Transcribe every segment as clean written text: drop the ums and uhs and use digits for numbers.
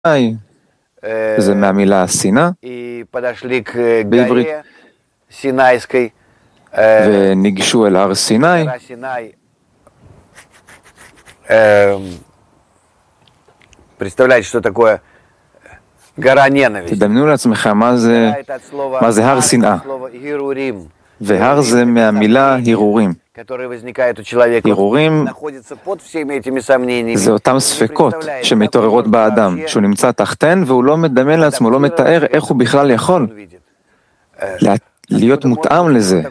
זה מהמילה סיני בעברית, וניגשו אל הר סיני. תדמיינו לעצמכם מה זה הר שנאה, והר זה מהמילה הרהורים. הרהורים זה אותם ספקות שמתעוררות באדם, שהוא נמצא תחתן והוא לא מדמיין לעצמו, לא מתאר איך הוא בכלל יכול להיות מותאם לזה.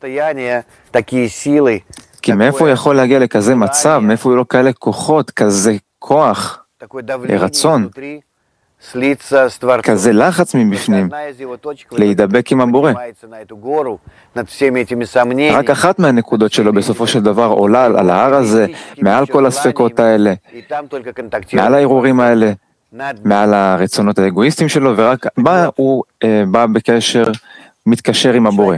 כי מאיפה הוא יכול להגיע לכזה מצב, מאיפה הוא לא כאלה כוחות, כזה כוח, רצון, כזה לחץ מבפנים, להידבק עם הבורא. רק אחת מהנקודות שלו בסופו של דבר עולה על ההר הזה, מעל כל הספקות האלה, מעל ההרהורים האלה, מעל הרצונות האגואיסטיים שלו, ורק הוא בא בקשר, מתקשר עם הבורא.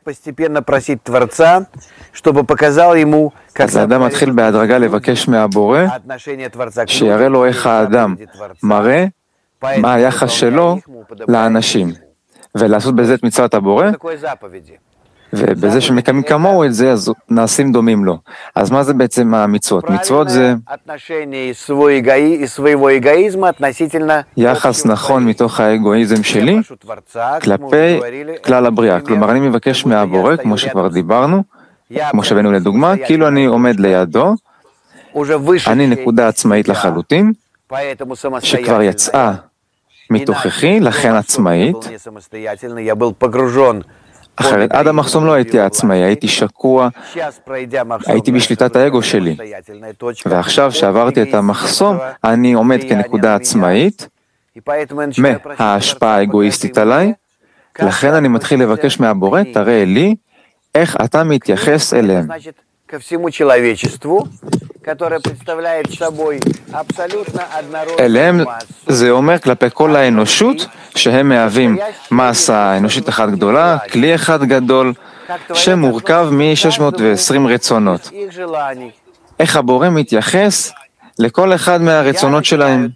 אז האדם מתחיל בהדרגה לבקש מהבורא, שיראה לו איך האדם מראה מה היחס שלו לאנשים, ולעשות בזה את מצוות הבורא, ובזה שמקיימים כמוהו את זה, אז נעשים דומים לו. אז מה זה בעצם המצוות? מצוות זה יחס נכון מתוך האגואיזם שלי כלפי כלל הבריאה. כלומר, אני מבקש מהבורא, כמו שכבר דיברנו, כמו שהבאנו לדוגמה, כאילו אני עומד לידו, אני נקודה עצמאית לחלוטין, שכבר יצאה מתוככי, לכן עצמאית. אחרת עד המחסום לא הייתי עצמאי, הייתי שקוע, הייתי בשליטת האגו שלי. ועכשיו שעברתי את המחסום, אני עומד כנקודה עצמאית, מההשפעה האגואיסטית עליי, לכן אני מתחיל לבקש מהבורא, תראה לי איך אתה מתייחס אליהם. אליהם זה אומר כלפי כל האנושות שהם מהווים מסה אנושית אחת גדולה, כלי אחד גדול שמורכב מ-620 רצונות. איך הבורא מתייחס לכל אחד מהרצונות שלהם.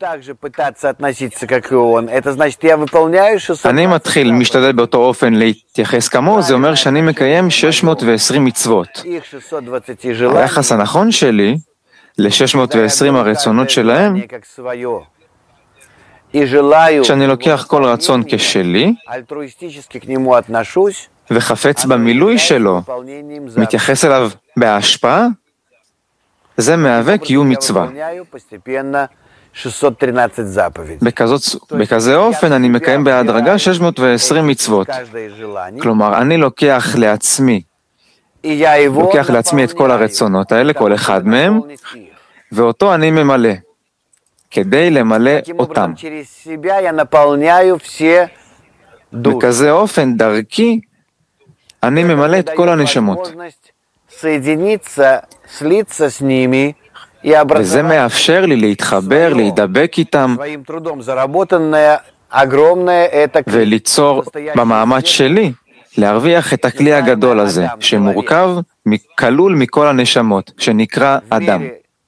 אני משתדל באותו אופן להתייחס כמוהו, זה אומר שאני מקיים 620 מצוות. היחס הנכון שלי ל-620 הרצונות שלהם, כשאני לוקח כל רצון כשלי, וחפץ במילוי שלו, מתייחס אליו בהשפעה, זה מהווה קיום מצווה. בכזה אופן אני מקיים בהדרגה 620 מצוות. כלומר, אני לוקח לעצמי את כל הרצונות האלה, כל אחד מהם, ואותו אני ממלא, כדי למלא אותם. בכזה אופן, דרכי, אני ממלא את כל הנשמות. וזה מאפשר לי להתחבר, להידבק איתם, וליצור במאמץ שלי, להרוויח את הכלי הגדול הזה, שמורכב, כלול מכל הנשמות, שנקרא אדם.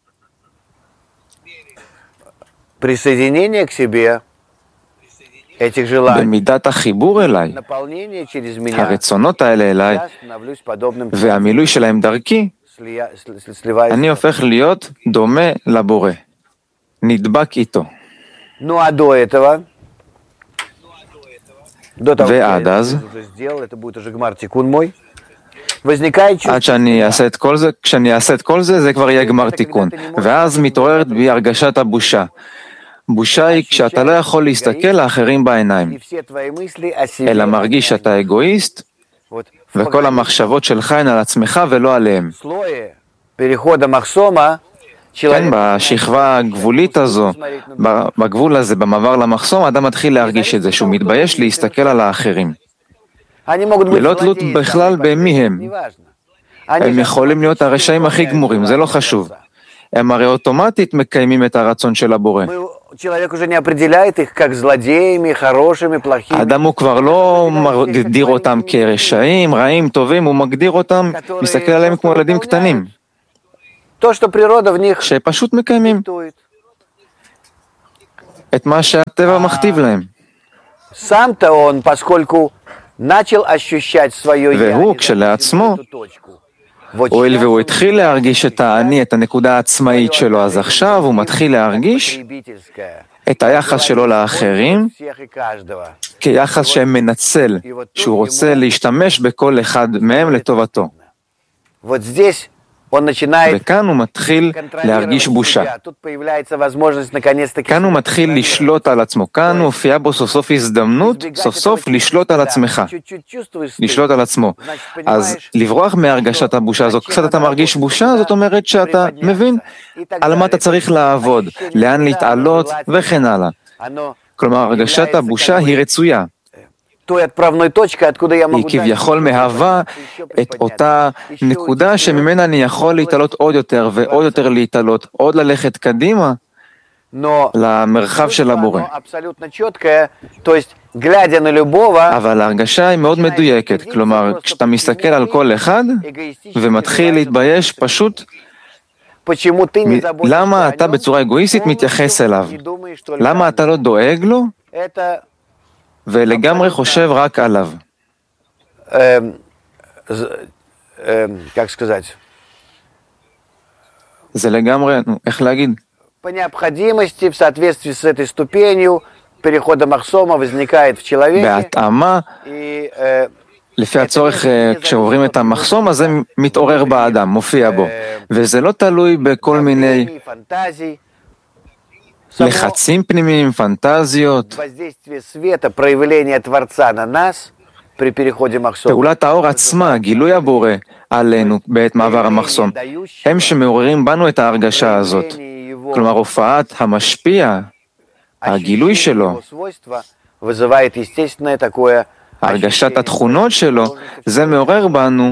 במידת החיבור אליי, הרצונות האלה אליי, והמילוי שלהם דרכי, אני הופך להיות דומה לבורא, נדבק איתו. ועד אז, עד שאני אעשה את כל זה, כשאני אעשה את כל זה, זה כבר יהיה גמר תיקון. ואז מתעוררת בי הרגשת הבושה. בושה היא כשאתה לא יכול להסתכל לאחרים בעיניים, אלא מרגיש שאתה אגואיסט, וכל המחשבות שלך הן על עצמך ולא עליהם. כן, בשכבה הגבולית הזו, בגבול הזה, במעבר למחסום, האדם מתחיל להרגיש את זה, שהוא מתבייש להסתכל על האחרים. ללא תלות בכלל במי הם. הם יכולים להיות הרשעים הכי גמורים, זה לא חשוב. הם הרי אוטומטית מקיימים את הרצון של הבורא. האדם הוא כבר לא מגדיר אותם כרשעים, רעים, טובים, הוא מגדיר אותם, מסתכל עליהם כמו ילדים קטנים, שפשוט מקיימים את מה שהטבע מכתיב להם. והוא כשלעצמו, הואיל והוא התחיל להרגיש את האני, את הנקודה העצמאית שלו, אז עכשיו הוא מתחיל להרגיש את היחס שלו לאחרים כיחס שמנצל, שהוא רוצה להשתמש בכל אחד מהם לטובתו. וכאן הוא מתחיל להרגיש בושה. כאן הוא מתחיל לשלוט על עצמו. כאן הופיעה בו סוף סוף הזדמנות, סוף סוף לשלוט על עצמך. לשלוט על עצמו. אז לברוח מהרגשת הבושה הזו, קצת אתה מרגיש בושה, זאת אומרת שאתה מבין על מה אתה צריך לעבוד, לאן להתעלות וכן הלאה. כלומר, הרגשת הבושה היא רצויה. היא כביכול מהווה את אותה נקודה שממנה אני יכול להתעלות עוד יותר ועוד יותר להתעלות, עוד ללכת קדימה למרחב של הבורא. אבל ההרגשה היא מאוד מדויקת, כלומר, כשאתה מסתכל על כל אחד ומתחיל להתבייש פשוט, למה אתה בצורה אגואיסטית מתייחס אליו? למה אתה לא דואג לו? ולגמרי חושב רק עליו. זה לגמרי, איך להגיד? בהתאמה, לפי הצורך, כשעוברים את המחסום, אז זה מתעורר באדם, מופיע בו. וזה לא תלוי בכל מיני לחצים פנימיים, פנטזיות. פעולת האור עצמה, גילוי הבורא עלינו בעת מעבר המחסום, הם שמעוררים בנו את ההרגשה הזאת. כלומר, הופעת המשפיע, הגילוי שלו, הרגשת התכונות שלו, זה מעורר בנו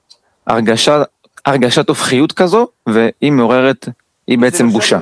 הרגשת הופכיות כזו, והיא מעוררת, היא בעצם בושה.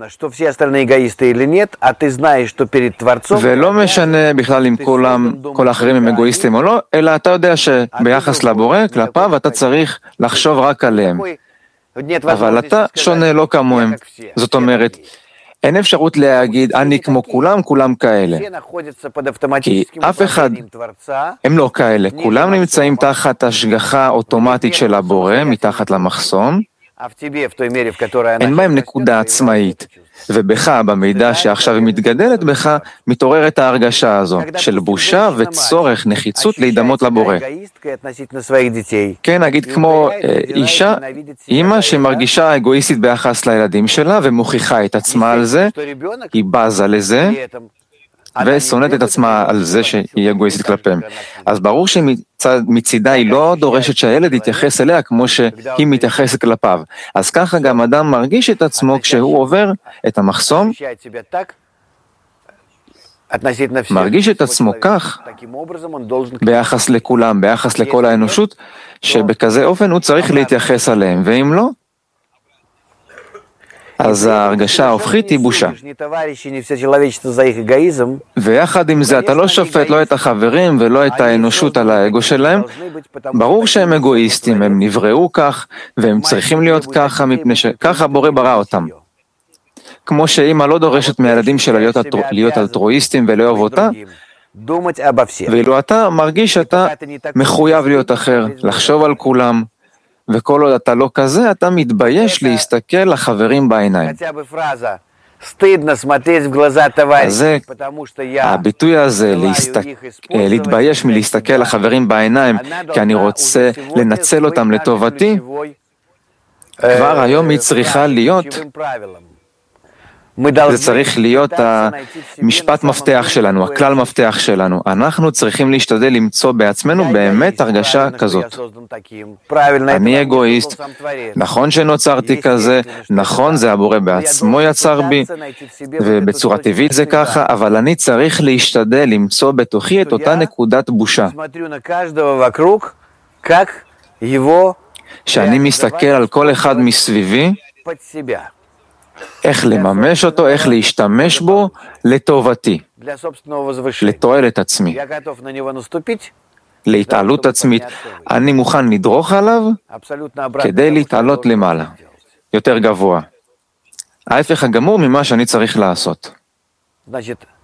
ולא משנה בכלל אם כל האחרים הם אגואיסטים או לא, אלא אתה יודע שביחס לבורא, כלפיו, אתה צריך לחשוב רק עליהם. אבל אתה שונה לא כמוהם. זאת אומרת, אין אפשרות להגיד, אני כמו כולם, כולם כאלה. כי אף אחד, הם לא כאלה. כולם נמצאים תחת השגחה אוטומטית של הבורא, מתחת למחסום. אין בהם נקודה עצמאית. ובך, במידע שעכשיו היא מתגדלת בך, מתעוררת ההרגשה הזו, של בושה וצורך, נחיצות להידמות לבורא. כן, נגיד כמו אישה, אימא שמרגישה אגואיסטית ביחס לילדים שלה, ומוכיחה את עצמה על זה, היא בזה לזה, ושונאת את עצמה על זה שהיא אגואיסטית כלפיהם. אז ברור שמצידה היא לא דורשת שהילד יתייחס אליה כמו שהיא מתייחסת כלפיו. אז ככה גם אדם מרגיש את עצמו כשהוא עובר את המחסום, מרגיש את עצמו כך ביחס לכולם, ביחס לכל האנושות, שבכזה אופן הוא צריך להתייחס עליהם, ואם לא, אז ההרגשה ההופכית היא בושה. ויחד עם זה אתה לא שופט לא את החברים ולא את האנושות על האגו שלהם. ברור שהם אגואיסטים, הם נבראו כך והם צריכים להיות ככה מפני שככה בורא ברא אותם. כמו שאמא לא דורשת מהילדים שלה להיות אלטרואיסטים ולאהוב אותה, ואילו אתה מרגיש שאתה מחויב להיות אחר, לחשוב על כולם. וכל עוד אתה לא כזה, אתה מתבייש להסתכל לחברים בעיניים. אז זה, הביטוי הזה, להתבייש מלהסתכל לחברים בעיניים, כי אני רוצה לנצל אותם לטובתי, כבר היום היא צריכה להיות, זה צריך להיות המשפט מפתח שלנו, הכלל מפתח שלנו. אנחנו צריכים להשתדל למצוא בעצמנו באמת הרגשה כזאת. אני אגואיסט, נכון שנוצרתי כזה, נכון זה הבורא בעצמו יצר בי, ובצורה טבעית זה ככה, אבל אני צריך להשתדל למצוא בתוכי את אותה נקודת בושה. שאני מסתכל על כל אחד מסביבי, איך לממש אותו, איך להשתמש בו לטובתי, לתועלת עצמי, להתעלות עצמית. אני מוכן לדרוך עליו כדי להתעלות למעלה, יותר גבוה. ההפך הגמור ממה שאני צריך לעשות. Значит,